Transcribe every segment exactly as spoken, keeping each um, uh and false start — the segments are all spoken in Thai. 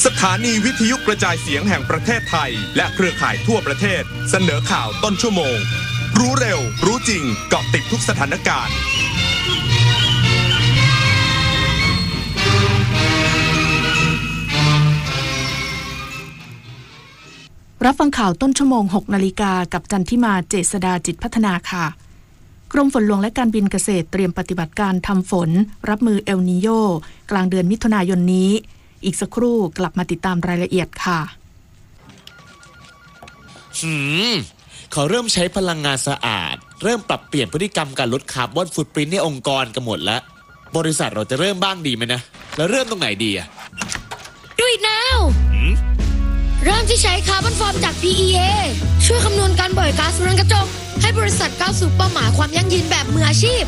สถานีวิทยุกระจายเสียงแห่งประเทศไทยและเครือข่ายทั่วประเทศเสนอข่าวต้นชั่วโมงรู้เร็วรู้จริงเกาะติดทุกสถานการณ์รับฟังข่าวต้นชั่วโมง หกนาฬิกากับจันทิมาเจษฎาจิตพัฒนาค่ะกรมฝนหลวงและการบินเกษตรเตรียมปฏิบัติการทำฝนรับมือเอลนีโญกลางเดือนมิถุนายนนี้อีกสักครู่กลับมาติดตามรายละเอียดค่ะหืมเขาเริ่มใช้พลังงานสะอาดเริ่มปรับเปลี่ยนพฤติกรรมการลดคาร์บอนฟุตพริ้นท์ในองค์กรกันหมดแล้วบริษัทเราจะเริ่มบ้างดีไหมนะแล้วเริ่มตรงไหนดีอะ Do it now เริ่มที่ใช้คาร์บอนฟอร์มจาก พี อี เอ ช่วยคำนวณการปล่อยก๊าซเรือนกระจกให้บริษัทก้าวสู่เป้าหมายความยั่งยืนแบบมืออาชีพ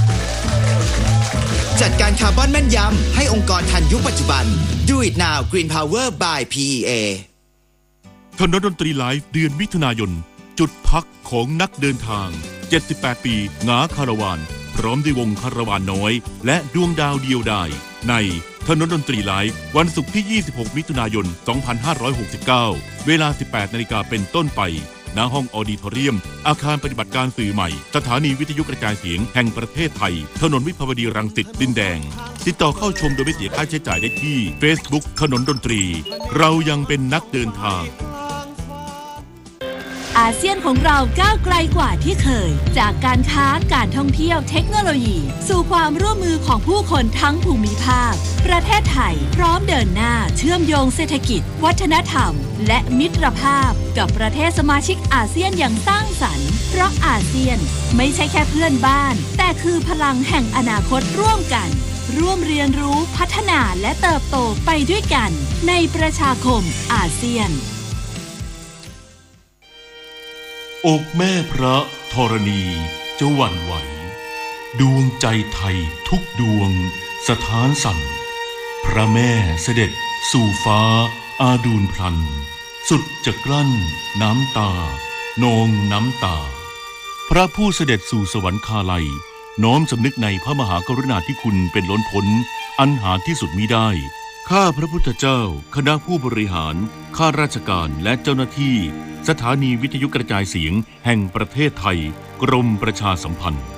จัดการคาร์บอนแม่นยำให้องค์กรทันยุคปัจจุบัน Do it now Green Power by พี อี เอถนนดนตรีไลฟ์เดือนมิถุนายนจุดพักของนักเดินทางเจ็ดสิบแปดปีหงาคาราวานพร้อมด้วยวงคาราวานน้อยและดวงดาวเดียวดายในถนนดนตรีไลฟ์วันศุกร์ที่ยี่สิบหกมิถุนายนสองพันห้าร้อยหกสิบเก้าเวลา สิบแปดนาฬิกาเป็นต้นไปณห้องออดิทอเรียมอาคารปฏิบัติการสื่อใหม่สถานีวิทยุกระจายเสียงแห่งประเทศไทยถนนวิภาวดีรังสิตดินแดงติดต่อเข้าชมโดยไม่เสียค่าใช้จ่ายได้ที่ Facebook ถนนดนตรีเรายังเป็นนักเดินทางอาเซียนของเราก้าวไกลกว่าที่เคยจากการค้าการท่องเที่ยวเทคโนโลยีสู่ความร่วมมือของผู้คนทั้งภูมิภาคประเทศไทยพร้อมเดินหน้าเชื่อมโยงเศรษฐกิจวัฒนธรรมและมิตรภาพกับประเทศสมาชิกอาเซียนอย่างสร้างสรรค์เพราะอาเซียนไม่ใช่แค่เพื่อนบ้านแต่คือพลังแห่งอนาคตร่วมกันร่วมเรียนรู้พัฒนาและเติบโตไปด้วยกันในประชาคมอาเซียนอกแม่พระธรณีจะหวั่นไหวดวงใจไทยทุกดวงสถานสั่นพระแม่เสด็จสู่ฟ้าอาดูลพลันสุดจะกลั้นน้ำตานองน้ำตาพระผู้เสด็จสู่สวรรคาลัยน้อมสำนึกในพระมหากรุณาธิคุณเป็นล้นพ้นอันหาที่สุดมิได้ข้าพระพุทธเจ้าคณะผู้บริหารข้าราชการและเจ้าหน้าที่สถานีวิทยุกระจายเสียงแห่งประเทศไทยกรมประชาสัมพันธ์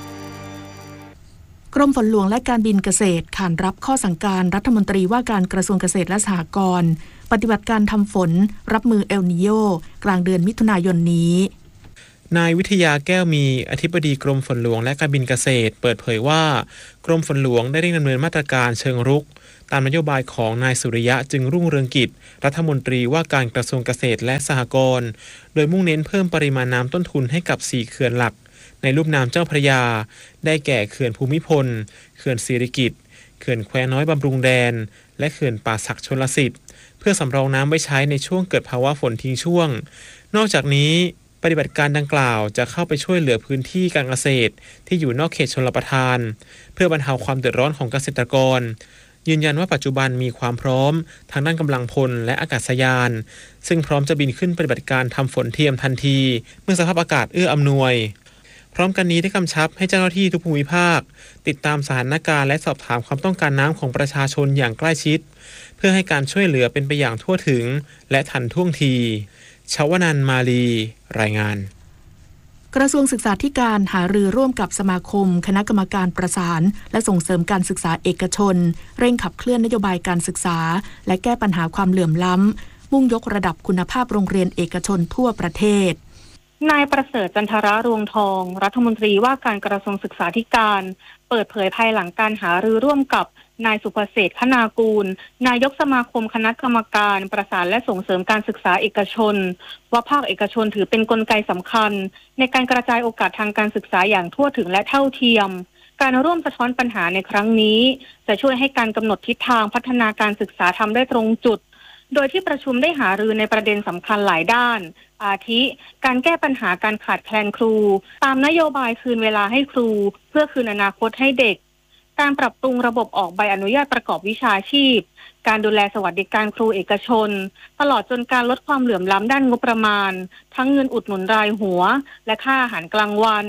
กรมฝนหลวงและการบินเกษตรขานรับข้อสั่งการรัฐมนตรีว่าการกระทรวงเกษตรและสหกรณ์ปฏิบัติการทำฝนรับมือเอลนีโญกลางเดือนมิถุนายนนี้นายวิทยาแก้วมีอธิบดีกรมฝนหลวงและการบินเกษตรเปิดเผยว่ากรมฝนหลวงได้เร่งดำเนินมาตรการเชิงรุกตามนโยบายของนายสุริยะจึงรุ่งเรืองกิจรัฐมนตรีว่าการกระทรวงเกษตรและสหกรณ์โดยมุ่งเน้นเพิ่มปริมาณน้ำต้นทุนให้กับสี่เขื่อนหลักในลุ่มน้ำเจ้าพระยาได้แก่เขื่อนภูมิพลเขื่อนสิริกิติ์เขื่อนแควน้อยบำรุงแดนและเขื่อนป่าสักชลสิทธิ์เพื่อสำรองน้ำไว้ใช้ในช่วงเกิดภาวะฝนทิ้งช่วงนอกจากนี้ปฏิบัติการดังกล่าวจะเข้าไปช่วยเหลือพื้นที่การเกษตรที่อยู่นอกเขตชลประทานเพื่อบรรเทาความเดือดร้อนของเกษตรกรยืนยันว่าปัจจุบันมีความพร้อมทางด้านกำลังพลและอากาศยานซึ่งพร้อมจะบินขึ้นปฏิบัติการทำฝนเทียมทันทีเมื่อสภาพอากาศเอื้ออำนวยพร้อมกันนี้ได้กำชับให้เจ้าหน้าที่ทุกภูมิภาคติดตามสถานการณ์และสอบถามความต้องการน้ำของประชาชนอย่างใกล้ชิดเพื่อให้การช่วยเหลือเป็นไปอย่างทั่วถึงและทันท่วงทีชวนันท์มาลีรายงานกระทรวงศึกษาธิการหารือร่วมกับสมาคมคณะกรรมการประสานและส่งเสริมการศึกษาเอกชนเร่งขับเคลื่อนนโยบายการศึกษาและแก้ปัญหาความเหลื่อมล้ำมุ่งยกระดับคุณภาพโรงเรียนเอกชนทั่วประเทศนายประเสริฐจันทรรวงทองรัฐมนตรีว่าการกระทรวงศึกษาธิการเปิดเผยภายหลังการหารือร่วมกับนายสุภเศรษฐ์คณากูลนายกสมาคมคณะกรรมการประสานและส่งเสริมการศึกษาเอกชนว่าภาคเอกชนถือเป็นกลไกสำคัญในการกระจายโอกาสทางการศึกษาอย่างทั่วถึงและเท่าเทียมการร่วมสะท้อนปัญหาในครั้งนี้จะช่วยให้การกำหนดทิศทางพัฒนาการศึกษาทำได้ตรงจุดโดยที่ประชุมได้หารือในประเด็นสำคัญหลายด้านอาทิการแก้ปัญหาการขาดแคลนครูตามนโยบายคืนเวลาให้ครูเพื่อคืนอนาคตให้เด็กการปรับปรุงระบบออกใบอนุญาตประกอบวิชาชีพการดูแลสวัสดิการครูเอกชนตลอดจนการลดความเหลื่อมล้ำด้านงบประมาณทั้งเงินอุดหนุนรายหัวและค่าอาหารกลางวัน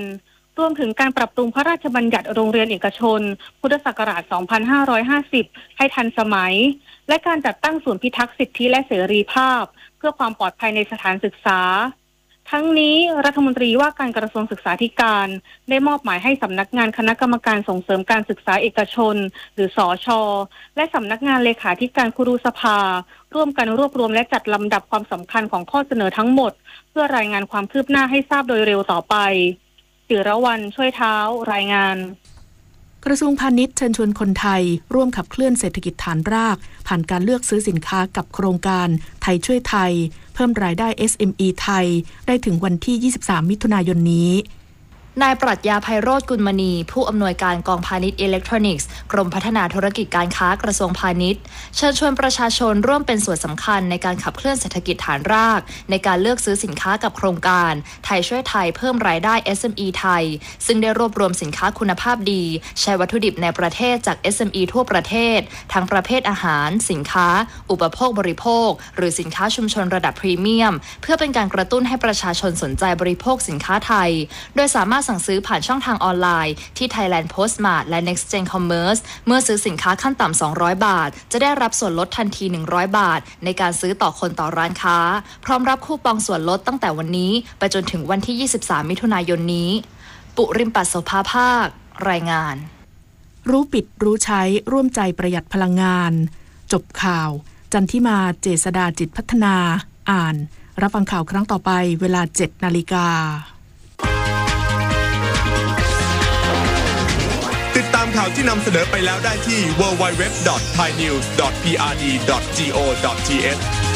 รวมถึงการปรับปรุงพระราชบัญญัติโรงเรียนเอกชนพุทธศักราช สองพันห้าร้อยห้าสิบ ให้ทันสมัยและการจัดตั้งศูนย์พิทักษ์สิทธิและเสรีภาพเพื่อความปลอดภัยในสถานศึกษาทั้งนี้รัฐมนตรีว่าการกระทรวงศึกษาธิการได้มอบหมายให้สำนักงานคณะกรรมการส่งเสริมการศึกษาเอกชนหรือสช.และสำนักงานเลขาธิการครุสภาร่วมกันรวบรวมและจัดลำดับความสำคัญของข้อเสนอทั้งหมดเพื่อรายงานความคืบหน้าให้ทราบโดยเร็วต่อไปศิรวรรณช่วยเท้ารายงานกระทรวงพาณิชย์เชิญชวนคนไทยร่วมขับเคลื่อนเศรษฐกิจฐานรากผ่านการเลือกซื้อสินค้ากับโครงการไทยช่วยไทยเพิ่มรายได้ เอส เอ็ม อี ไทยได้ถึงวันที่ยี่สิบสามมิถุนายนนี้นายปรัชญาไพโรจน์กุลมณีผู้อำนวยการกองพาณิชย์อิเล็กทรอนิกส์กรมพัฒนาธุรกิจการค้ากระทรวงพาณิชย์เชิญชวนประชาชนร่วมเป็นส่วนสำคัญในการขับเคลื่อนเศรษฐกิจฐานรากในการเลือกซื้อสินค้ากับโครงการไทยช่วยไทยเพิ่มรายได้ เอส เอ็ม อี ไทยซึ่งได้รวบรวมสินค้าคุณภาพดีใช้วัตถุดิบในประเทศจาก เอส เอ็ม อี ทั่วประเทศทั้งประเภทอาหารสินค้าอุปโภคบริโภคหรือสินค้าชุมชนระดับพรีเมียมเพื่อเป็นการกระตุ้นให้ประชาชนสนใจบริโภคสินค้าไทยโดยสามารถสั่งซื้อผ่านช่องทางออนไลน์ที่ Thailand Postmart และ Next Gen Commerce เมื่อซื้อสินค้าขั้นต่ำสองร้อยบาทจะได้รับส่วนลดทันทีหนึ่งร้อยบาทในการซื้อต่อคนต่อร้านค้าพร้อมรับคูปองส่วนลดตั้งแต่วันนี้ไปจนถึงวันที่ยี่สิบสามมิถุนายนนี้ปุริมปัสโสภาภาครายงานรู้ปิดรู้ใช้ร่วมใจประหยัดพลังงานจบข่าวจันทิมาเจษฎาจิตพัฒนาอ่านรับฟังข่าวครั้งต่อไปเวลา เจ็ดนาฬิกาติดตามข่าวที่นำเสนอไปแล้วได้ที่ ดับเบิลยู ดับเบิลยู ดับเบิลยู ดอท ไทยนิวส์ ดอท พี อาร์ ดี ดอท จี โอ ดอท ที เอช